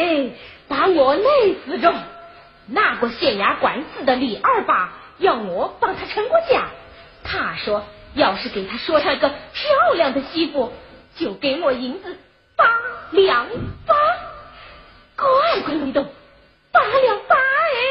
把我累死着。那个县衙官司的李二八要我帮他成过家，他说要是给他说上一个漂亮的媳妇，就给我银子8两8，乖乖没动，8两8。